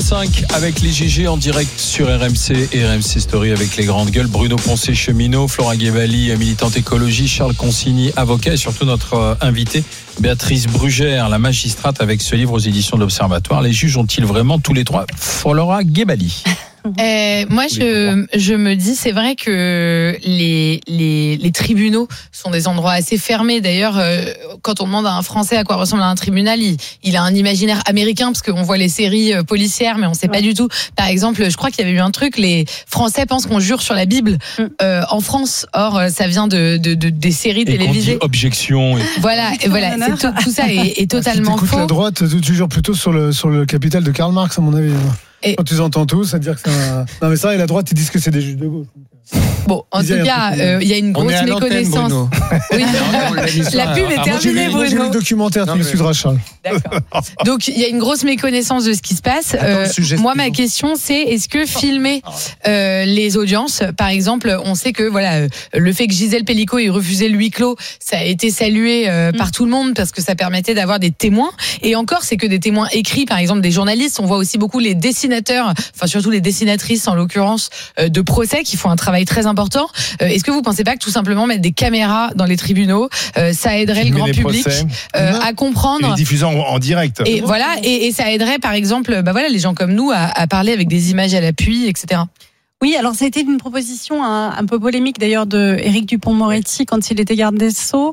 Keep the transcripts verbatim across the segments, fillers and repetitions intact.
cinq avec les G G en direct sur R M C et R M C Story avec les grandes gueules. Bruno Poncet, cheminot, Flora Guévali, militante écologie, Charles Consigny, avocat et surtout notre invitée Béatrice Brugère, la magistrate avec ce livre aux éditions de l'Observatoire. Les juges ont-ils vraiment tous les trois Flora Guévali? Euh, moi, je, je me dis, c'est vrai que les, les, les tribunaux sont des endroits assez fermés. D'ailleurs, euh, quand on demande à un Français à quoi ressemble un tribunal, il, il a un imaginaire américain parce qu'on voit les séries policières, mais on ne sait pas du tout. Par exemple, je crois qu'il y avait eu un truc, les Français pensent qu'on jure sur la Bible euh, en France. Or, ça vient de, de, de des séries et télévisées. Qu'on dit objection. Et... Voilà, et voilà, c'est tout, tout ça est, est totalement si faux. La droite, tu jures plutôt sur le sur le capital de Karl Marx, à mon avis. Et quand tu entends tout, ça veut dire que c'est un... Non mais ça, et la droite, ils disent que c'est des juges de gauche. Bon, en tout cas, il euh, y a une grosse méconnaissance. Oui. La pub est terminée, Bruno. J'ai vu le documentaire, tu m'excuseras, Charles. D'accord. Donc, il y a une grosse méconnaissance de ce qui se passe. Attends, euh, sujet, moi, ma question, c'est est-ce que filmer euh, les audiences, par exemple, on sait que voilà, le fait que Gisèle Pellicot ait refusé le huis clos, ça a été salué euh, mm. par tout le monde parce que ça permettait d'avoir des témoins. Et encore, c'est que des témoins écrits, par exemple, des journalistes. On voit aussi beaucoup les dessinateurs, enfin surtout les dessinatrices en l'occurrence, euh, de procès qui font un travail très important. Euh, est-ce que vous pensez pas que tout simplement mettre des caméras dans les tribunaux, euh, ça aiderait le grand public euh, à comprendre, et les diffusant en, en direct. Et voilà, et, et ça aiderait par exemple, bah voilà, les gens comme nous à, à parler avec des images à l'appui, et cetera. Oui, alors ça a été une proposition un, un peu polémique d'ailleurs de Éric Dupond-Moretti quand il était garde des Sceaux.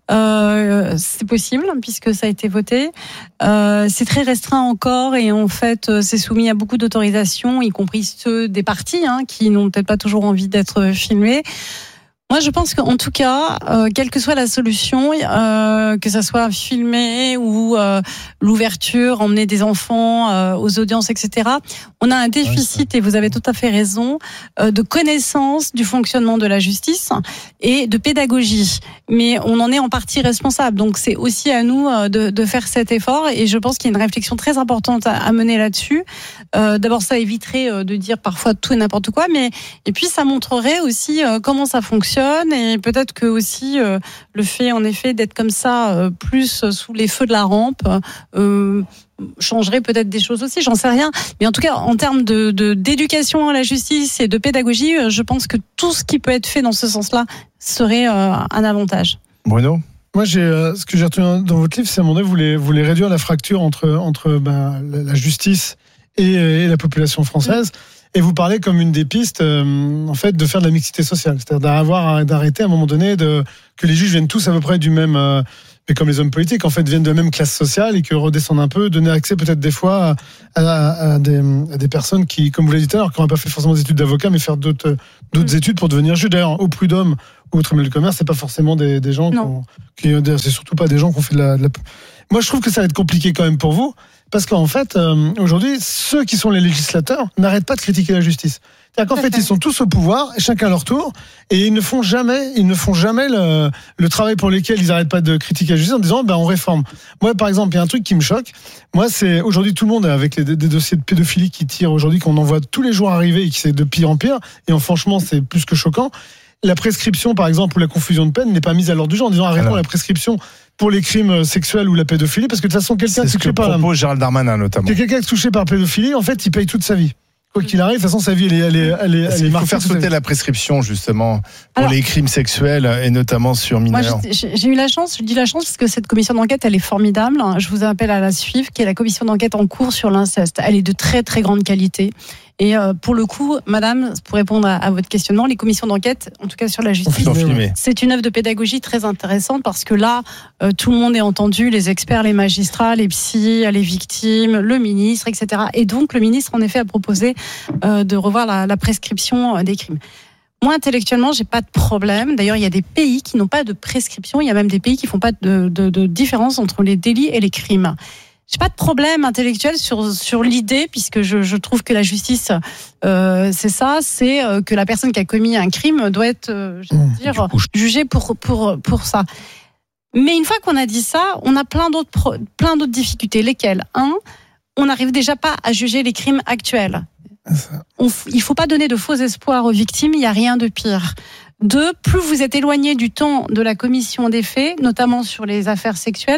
Euh, c'est possible puisque ça a été voté. Euh, c'est très restreint encore et en fait c'est soumis à beaucoup d'autorisations, y compris ceux des partis hein, qui n'ont peut-être pas toujours envie d'être filmés. Moi, je pense qu'en tout cas, euh, quelle que soit la solution, euh, que ça soit filmé ou euh, l'ouverture, emmener des enfants euh, aux audiences, et cetera, on a un déficit, et vous avez tout à fait raison, euh, de connaissance du fonctionnement de la justice et de pédagogie. Mais on en est en partie responsable. Donc, c'est aussi à nous euh, de, de faire cet effort. Et je pense qu'il y a une réflexion très importante à, à mener là-dessus. Euh, d'abord, ça éviterait euh, de dire parfois tout et n'importe quoi, mais et puis ça montrerait aussi euh, comment ça fonctionne. Et peut-être que aussi euh, le fait en effet d'être comme ça euh, plus sous les feux de la rampe euh, changerait peut-être des choses aussi, j'en sais rien, mais en tout cas en termes de, de d'éducation à la justice et de pédagogie, je pense que tout ce qui peut être fait dans ce sens-là serait euh, un avantage. Bruno ? Moi, j'ai, euh, ce que j'ai retenu dans votre livre, c'est à mon avis, vous voulez, vous voulez réduire la fracture entre, entre ben, la, la justice et, et la population française. Mmh. Et vous parlez comme une des pistes, euh, en fait, de faire de la mixité sociale, c'est-à-dire d'avoir, d'arrêter à un moment donné de que les juges viennent tous à peu près du même, euh, mais comme les hommes politiques, en fait, viennent de la même classe sociale et que redescendent un peu, donner accès peut-être des fois à, à, à, des, à des personnes qui, comme vous l'avez dit tout à l'heure, qui n'ont pas fait forcément des études d'avocat, mais faire d'autres, d'autres mmh. études pour devenir juge. D'ailleurs, au prud'homme ou au tribunal de commerce, c'est pas forcément des, des gens qui, qui, c'est surtout pas des gens qui ont fait de la, de la. Moi, je trouve que ça va être compliqué quand même pour vous. Parce qu'en fait, euh, aujourd'hui, ceux qui sont les législateurs n'arrêtent pas de critiquer la justice. C'est-à-dire qu'en fait, ils sont tous au pouvoir, chacun à leur tour, et ils ne font jamais, ils ne font jamais le, le travail pour lequel ils n'arrêtent pas de critiquer la justice en disant, ben, on réforme. Moi, par exemple, il y a un truc qui me choque. Moi, c'est aujourd'hui tout le monde avec les, des dossiers de pédophilie qui tirent aujourd'hui, qu'on en voit tous les jours arriver et qui c'est de pire en pire. Et franchement, c'est plus que choquant. La prescription, par exemple, ou la confusion de peine n'est pas mise à l'ordre du jour en disant arrêtons Alors. la prescription pour les crimes sexuels ou la pédophilie, parce que de toute façon, quelqu'un c'est touché ce que par propose la... Gérald Darmanin notamment. Quelqu'un touché par la pédophilie, en fait, il paye toute sa vie. Quoi qu'il arrive, de toute façon, sa vie, elle est, elle est, elle est, elle est il faut marquée. faire sauter la prescription, justement, pour Alors, les crimes sexuels et notamment sur mineurs. Moi, j'ai, j'ai eu la chance, je dis la chance parce que cette commission d'enquête, elle est formidable. Je vous appelle à la suivre, qui est la commission d'enquête en cours sur l'inceste. Elle est de très, très grande qualité. Et euh, pour le coup, madame, pour répondre à, à votre questionnement, les commissions d'enquête, en tout cas sur la justice, c'est une œuvre de pédagogie très intéressante parce que là, euh, tout le monde est entendu, les experts, les magistrats, les psys, les victimes, le ministre, et cetera. Et donc, le ministre, en effet, a proposé euh, de revoir la, la prescription des crimes. Moi, intellectuellement, j'ai pas de problème. D'ailleurs, il y a des pays qui n'ont pas de prescription. Il y a même des pays qui font pas de, de, de différence entre les délits et les crimes. J'ai pas de problème intellectuel sur sur l'idée, puisque je, je trouve que la justice, euh, c'est ça, c'est euh, que la personne qui a commis un crime doit être, euh, je veux mmh, dire, jugée pour pour pour ça. Mais une fois qu'on a dit ça, on a plein d'autres pro, plein d'autres difficultés. Lesquelles ? Un, on n'arrive déjà pas à juger les crimes actuels. On, il faut pas donner de faux espoirs aux victimes. Il y a rien de pire. Deux, plus vous êtes éloigné du temps de la commission des faits, notamment sur les affaires sexuelles,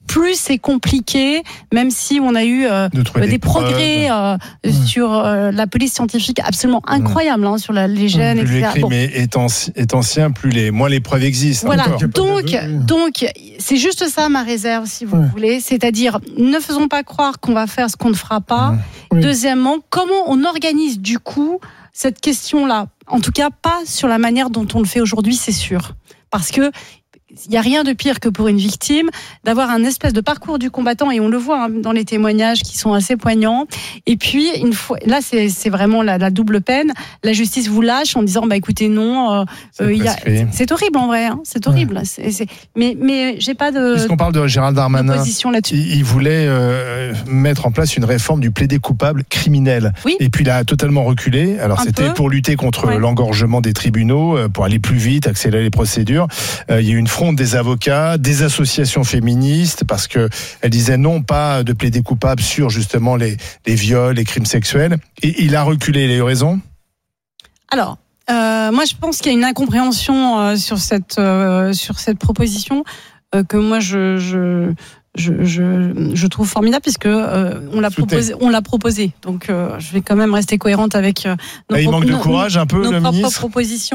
plus c'est compliqué, même si on a eu euh, des, des progrès euh, mmh. sur euh, la police scientifique absolument incroyable, mmh. hein, sur la, les gènes, plus et cetera. Plus le crime bon. est, anci- est ancien, plus les, moins les preuves existent. Voilà, encore. donc, donc c'est juste ça ma réserve, si vous ouais. voulez, c'est-à-dire ne faisons pas croire qu'on va faire ce qu'on ne fera pas. Mmh. Oui. Deuxièmement, comment on organise du coup cette question-là ? En tout cas, pas sur la manière dont on le fait aujourd'hui, c'est sûr. Parce que il n'y a rien de pire que pour une victime d'avoir un espèce de parcours du combattant, et on le voit hein, dans les témoignages qui sont assez poignants. Et puis, une fois, là, c'est, c'est vraiment la, la double peine. La justice vous lâche en disant, bah écoutez, non, euh, euh, y a, c'est horrible en vrai, hein, c'est horrible. Ouais. C'est, c'est, mais, mais j'ai pas de. Puisqu'on parle de Gérald Darmanin, position là-dessus. Il, il voulait euh, mettre en place une réforme du plaidé coupable criminel. Oui. Et puis il a totalement reculé. Alors un c'était peu. Pour lutter contre ouais. l'engorgement des tribunaux, pour aller plus vite, accélérer les procédures. Euh, il y a eu une des avocats, des associations féministes, parce que elles disaient non, pas de plaider coupable sur justement les, les viols, les crimes sexuels. Et il a reculé, il a eu raison ? Alors, euh, moi je pense qu'il y a une incompréhension euh, sur cette euh, sur cette proposition euh, que moi je je Je, je, je trouve formidable puisque euh, on l'a proposé, on l'a proposé. Donc, euh, je vais quand même rester cohérente avec euh, nos, il pro- manque de nos, courage un peu, nos le propres ministre. propositions.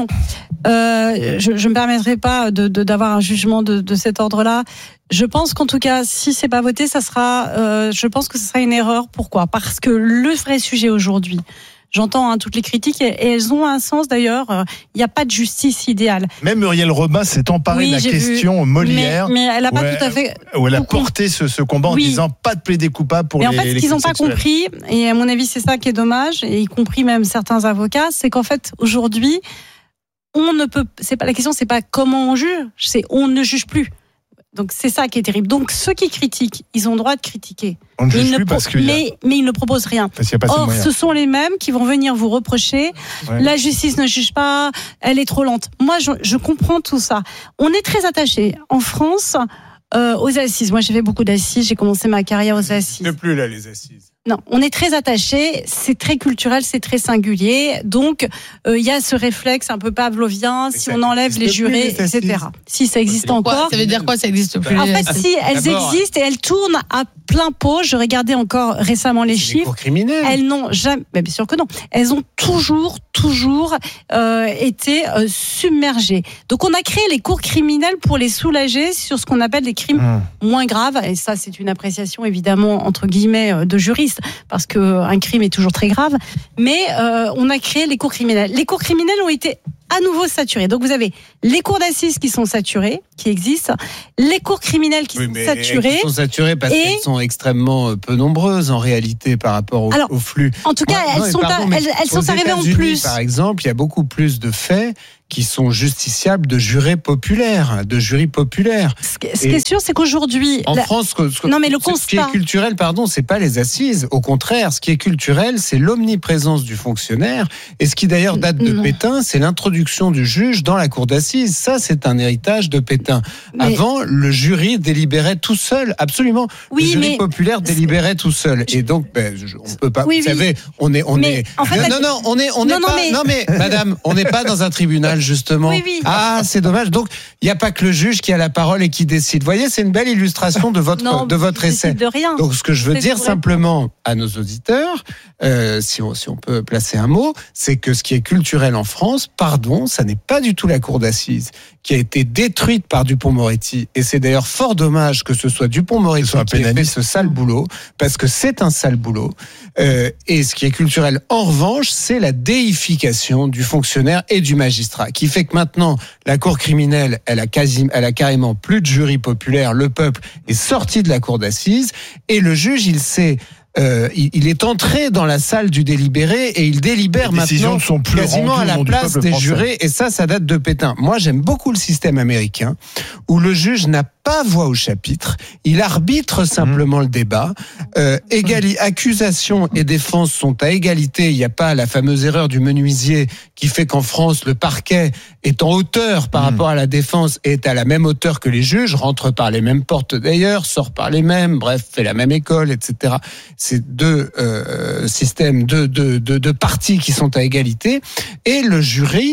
Euh, je, je me permettrai pas de, de d'avoir un jugement de, de cet ordre-là. Je pense qu'en tout cas, si c'est pas voté, ça sera. Euh, je pense que ce sera une erreur. Pourquoi ? Parce que le vrai sujet aujourd'hui. J'entends hein, toutes les critiques et, et elles ont un sens d'ailleurs. Il euh, n'y a pas de justice idéale. Même Muriel Robin s'est emparée oui, de la question vu, Molière. Mais, mais elle n'a pas où tout à fait. Où elle a porté ce, ce combat en oui. disant pas de plaider coupable pour mais les. En fait, les ce qu'ils n'ont pas sexuels. compris, et à mon avis, c'est ça qui est dommage, et y compris même certains avocats, c'est qu'en fait, aujourd'hui, on ne peut. C'est pas la question, c'est pas comment on juge, c'est on ne juge plus. Donc c'est ça qui est terrible. Donc ceux qui critiquent, ils ont le droit de critiquer. On ne juge plus pro- parce qu'il mais, y a... mais ils ne proposent rien. Parce qu'il y a pas Or, ce sont les mêmes qui vont venir vous reprocher. Ouais. La justice ne juge pas, elle est trop lente. Moi, je, je comprends tout ça. On est très attachés en France euh, aux assises. Moi, j'ai fait beaucoup d'assises. J'ai commencé ma carrière aux assises. Ne plus là les assises. Non, on est très attachés, c'est très culturel, c'est très singulier. Donc, il euh, y a ce réflexe un peu pavlovien, mais si on enlève les jurés, les et cetera. Si ça existe encore. Quoi, ça veut dire quoi, ça existe plus? En fait, si elles D'abord, existent et elles tournent à plein pot, je regardais encore récemment les chiffres. Les cours criminels. Elles n'ont jamais, mais bien sûr que non. Elles ont toujours, toujours euh, été euh, submergées. Donc, on a créé les cours criminels pour les soulager sur ce qu'on appelle les crimes mmh. moins graves. Et ça, c'est une appréciation évidemment entre guillemets de juristes. Parce qu'un crime est toujours très grave, mais euh, on a créé les cours criminels. Les cours criminels ont été à nouveau saturés. Donc vous avez les cours d'assises qui sont saturés, qui existent, les cours criminels qui oui, sont mais saturés. Qui sont saturés parce et... qu'elles sont extrêmement peu nombreuses en réalité par rapport au, Alors, au flux. En tout cas, non, elles, sont pardon, à, elles, elles sont arrivées en plus. Par exemple, il y a beaucoup plus de faits qui sont justiciables de jurés populaires, de jurys populaires. Ce, ce qui est sûr, c'est qu'aujourd'hui, en la... France, ce, ce, non mais le ce constat... qui est culturel, pardon, c'est pas les assises. Au contraire, ce qui est culturel, c'est l'omniprésence du fonctionnaire. Et ce qui d'ailleurs date de non. Pétain, c'est l'introduction du juge dans la cour d'assises. Ça, c'est un héritage de Pétain. Mais... Avant, le jury délibérait tout seul, absolument. Oui, le jury mais... populaire délibérait tout seul. Et donc, ben, on peut pas. Oui, vous oui. savez, on est, on mais est. En fait, non, elle... non, non, on est, on n'est pas. Mais... Non, mais madame, on n'est pas dans un tribunal justement. Oui, oui. Ah, c'est dommage. Donc, il n'y a pas que le juge qui a la parole et qui décide. Vous voyez, c'est une belle illustration de votre non, de votre essai. De rien. Donc, ce que je veux c'est dire simplement à nos auditeurs, euh, si on si on peut placer un mot, c'est que ce qui est culturel en France, pardon, ça n'est pas du tout la cour d'assises qui a été détruite par Dupond-Moretti. Et c'est d'ailleurs fort dommage que ce soit Dupond-Moretti qui ait fait ce sale boulot, parce que c'est un sale boulot. Euh, et ce qui est culturel, en revanche, c'est la déification du fonctionnaire et du magistrat, qui fait que maintenant, la cour criminelle, elle a quasi, elle a carrément plus de jury populaire, le peuple est sorti de la cour d'assises, et le juge, il sait... Euh, il, il est entré dans la salle du délibéré et il délibère maintenant sont plus quasiment à la place des jurés, et ça, ça date de Pétain. Moi, j'aime beaucoup le système américain où le juge n'a pas voix au chapitre, il arbitre simplement mmh. le débat. Euh, égali- accusation et défense sont à égalité. Il n'y a pas la fameuse erreur du menuisier qui fait qu'en France, le parquet est en hauteur par mmh. rapport à la défense et est à la même hauteur que les juges, rentre par les mêmes portes d'ailleurs, sort par les mêmes, bref, fait la même école, et cetera. C'est deux euh, systèmes, deux, deux, deux, deux parties qui sont à égalité. Et le jury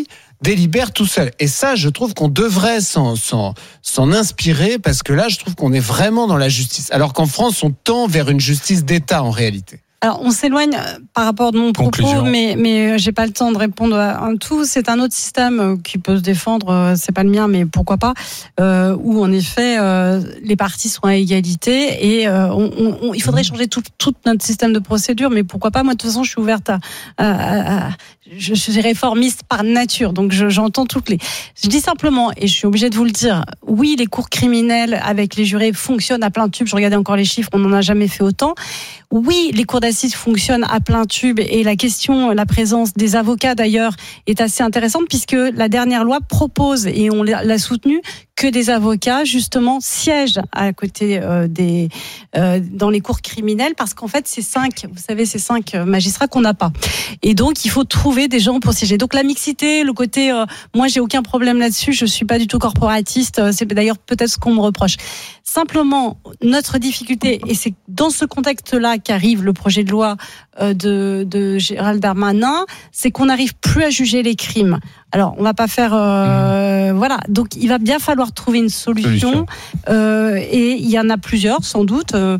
délibère tout seul. Et ça, je trouve qu'on devrait s'en, s'en, s'en inspirer, parce que là, je trouve qu'on est vraiment dans la justice. Alors qu'en France, on tend vers une justice d'État, en réalité. Alors, on s'éloigne par rapport de mon Conclusion. propos, mais, mais j'ai pas le temps de répondre à un tout. C'est un autre système qui peut se défendre, c'est pas le mien, mais pourquoi pas, euh, où en effet, euh, les parties sont à égalité et euh, on, on, il faudrait changer tout, tout notre système de procédure, mais pourquoi pas. Moi, de toute façon, je suis ouverte à, à, à, à je suis réformiste par nature, donc je, j'entends toutes les. Je dis simplement, et je suis obligée de vous le dire, oui, les cours criminels avec les jurés fonctionnent à plein tube. Je regardais encore les chiffres, on n'en a jamais fait autant. Oui, les cours d'assises fonctionnent à plein tube, et la question, la présence des avocats d'ailleurs est assez intéressante, puisque la dernière loi propose, et on l'a soutenu, que des avocats justement siègent à côté euh, des euh, dans les cours criminels, parce qu'en fait c'est cinq, vous savez, c'est cinq magistrats qu'on n'a pas, et donc il faut trouver des gens pour siéger. Donc la mixité, le côté, euh, moi j'ai aucun problème là-dessus, je suis pas du tout corporatiste, c'est d'ailleurs peut-être ce qu'on me reproche. Simplement, notre difficulté, et c'est dans ce contexte-là qu'arrive le projet de loi euh, de, de Gérald Darmanin, c'est qu'on n'arrive plus à juger les crimes. Alors, on va pas faire, euh, mmh. voilà. Donc, il va bien falloir trouver une solution. solution. Euh, et il y en a plusieurs, sans doute. Euh,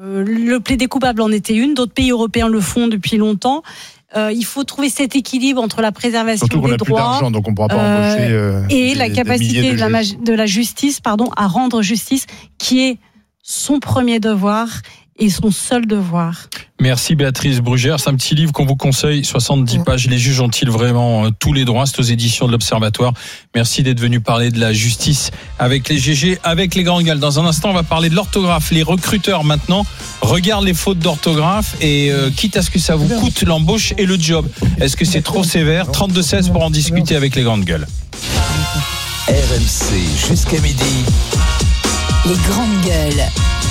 le plaider coupable en était une. D'autres pays européens le font depuis longtemps. Euh, il faut trouver cet équilibre entre la préservation Surtout qu'on des a droits plus d'argent, donc on ne pourra pas euh, embaucher euh, et des, la capacité de, de, la, de la justice, pardon, à rendre justice, qui est son premier devoir et son seul devoir. Merci Béatrice Brugère. C'est un petit livre qu'on vous conseille, soixante-dix pages. Les juges ont-ils vraiment euh, tous les droits? C'est aux éditions de l'Observatoire. Merci d'être venu parler de la justice avec les G G, avec les grandes gueules. Dans un instant, on va parler de l'orthographe. Les recruteurs maintenant regardent les fautes d'orthographe et euh, quitte à ce que ça vous coûte l'embauche et le job. Est-ce que c'est trop sévère? trente-deux seize pour en discuter avec les grandes gueules. R M C jusqu'à midi. Les grandes gueules.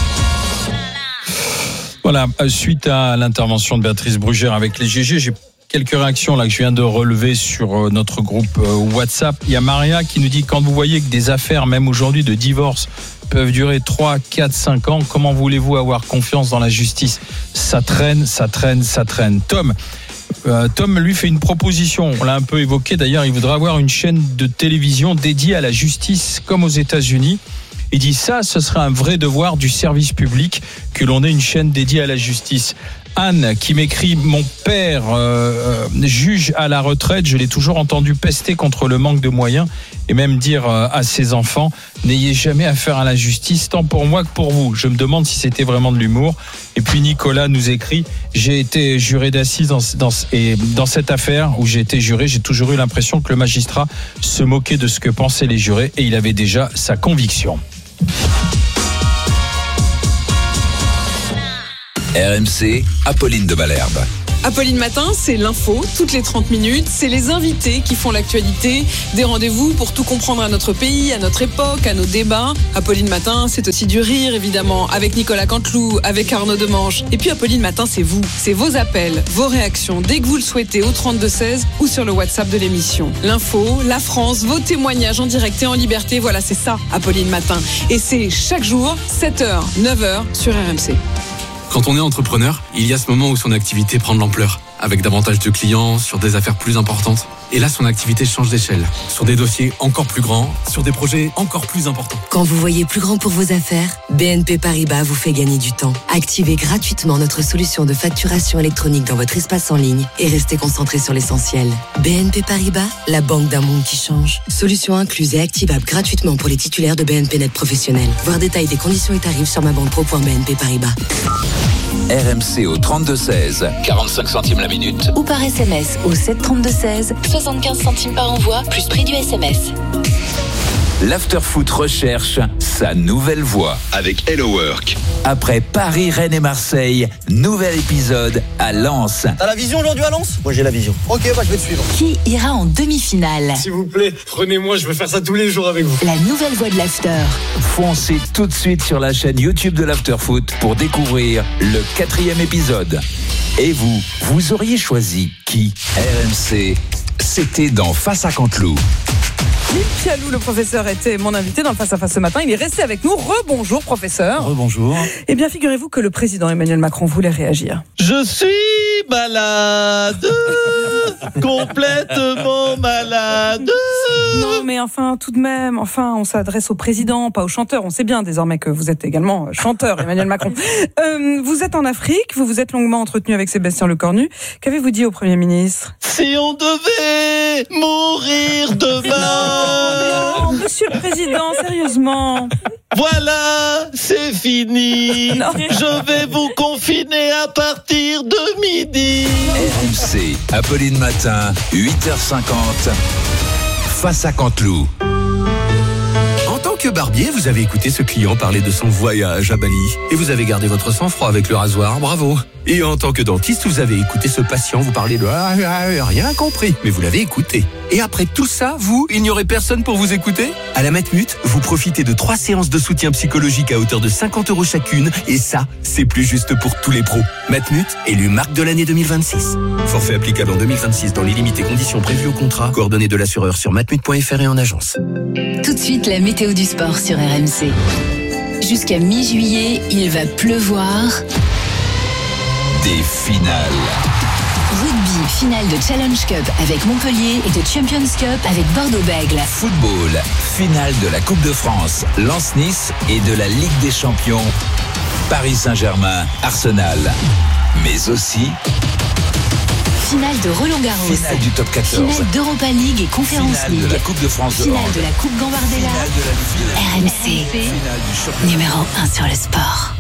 Voilà, suite à l'intervention de Béatrice Brugère avec les G G, j'ai quelques réactions là que je viens de relever sur notre groupe WhatsApp. Il y a Maria qui nous dit: quand vous voyez que des affaires, même aujourd'hui, de divorce peuvent durer trois, quatre, cinq ans, comment voulez-vous avoir confiance dans la justice? Ça traîne, ça traîne, ça traîne. Tom Euh, Tom lui fait une proposition, on l'a un peu évoqué d'ailleurs, il voudrait avoir une chaîne de télévision dédiée à la justice comme aux États-Unis. Il dit ça, ce serait un vrai devoir du service public que l'on ait une chaîne dédiée à la justice. Anne qui m'écrit: mon père euh, juge à la retraite, je l'ai toujours entendu pester contre le manque de moyens et même dire euh, à ses enfants: n'ayez jamais affaire à la justice, tant pour moi que pour vous. Je me demande si c'était vraiment de l'humour. Et puis Nicolas nous écrit: j'ai été juré d'assises dans, dans, et dans cette affaire où j'ai été juré, j'ai toujours eu l'impression que le magistrat se moquait de ce que pensaient les jurés et il avait déjà sa conviction. R M C, Apolline de Malherbe. Apolline Matin, c'est l'info, toutes les trente minutes, c'est les invités qui font l'actualité, des rendez-vous pour tout comprendre à notre pays, à notre époque, à nos débats. Apolline Matin, c'est aussi du rire évidemment, avec Nicolas Canteloup, avec Arnaud Demange. Et puis Apolline Matin, c'est vous, c'est vos appels, vos réactions, dès que vous le souhaitez, au trente-deux seize ou sur le WhatsApp de l'émission. L'info, la France, vos témoignages en direct et en liberté, voilà, c'est ça, Apolline Matin. Et c'est chaque jour, sept heures, neuf heures sur R M C. Quand on est entrepreneur, il y a ce moment où son activité prend de l'ampleur, avec davantage de clients, sur des affaires plus importantes. Et là, son activité change d'échelle, sur des dossiers encore plus grands, sur des projets encore plus importants. Quand vous voyez plus grand pour vos affaires, B N P Paribas vous fait gagner du temps. Activez gratuitement notre solution de facturation électronique dans votre espace en ligne et restez concentré sur l'essentiel. B N P Paribas, la banque d'un monde qui change. Solution incluse et activable gratuitement pour les titulaires de B N P Net professionnels. Voir détail des conditions et tarifs sur ma banque pro point b n p paribas. R M C au trente-deux seize, quarante-cinq centimes la minute. Ou par S M S au sept trente-deux seize, soixante-quinze centimes par envoi, plus prix du S M S. L'Afterfoot recherche sa nouvelle voix avec Hello Work. Après Paris, Rennes et Marseille, nouvel épisode à Lens. T'as la vision aujourd'hui à Lens? Moi j'ai la vision. Ok, bah je vais te suivre. Qui ira en demi-finale? S'il vous plaît, prenez-moi, je veux faire ça tous les jours avec vous. La nouvelle voix de l'After. Foncez tout de suite sur la chaîne YouTube de l'Afterfoot pour découvrir le quatrième épisode. Et vous, vous auriez choisi qui? R M C, c'était dans Face à Canteloup. Philippe Pialou, le professeur, était mon invité dans le Face à Face ce matin. Il est resté avec nous. Rebonjour, professeur. Rebonjour. Eh bien, figurez-vous que le président Emmanuel Macron voulait réagir. Je suis malade. complètement malade. Non, mais enfin, tout de même, enfin, on s'adresse au président, pas au chanteur. On sait bien désormais que vous êtes également chanteur, Emmanuel Macron. Euh, vous êtes en Afrique, vous vous êtes longuement entretenu avec Sébastien Lecornu. Qu'avez-vous dit au Premier ministre ? Si on devait mourir demain. Non, monsieur le président, sérieusement. Voilà, c'est fini. Non. Je vais vous confiner à partir de midi. R M C, Apolline Matin, huit heures cinquante, face à Canteloup. En tant que barbier, vous avez écouté ce client parler de son voyage à Bali et vous avez gardé votre sang-froid avec le rasoir, bravo. Et en tant que dentiste, vous avez écouté ce patient vous parler de ah, ah, rien compris, mais vous l'avez écouté. Et après tout ça, vous, il n'y aurait personne pour vous écouter ? À la Matmut, vous profitez de trois séances de soutien psychologique à hauteur de cinquante euros chacune, et ça, c'est plus juste pour tous les pros. Matmut, élu marque de l'année deux mille vingt-six. Forfait applicable en deux mille vingt-six dans les limites et conditions prévues au contrat. Coordonnées de l'assureur sur matmut point f r et en agence. Tout de suite, la météo du sport sur R M C. Jusqu'à mi-juillet, il va pleuvoir. Des finales. Rugby, finale de Challenge Cup avec Montpellier et de Champions Cup avec Bordeaux-Bègles. Football, finale de la Coupe de France, Lens-Nice et de la Ligue des Champions, Paris Saint-Germain, Arsenal. Mais aussi finale de Roland-Garros, finale du top quatorze, finale d'Europa League et Conference finale League, de la Coupe de France de finale hand, de la Coupe Gambardella. finale de la R M C, numéro un sur le sport.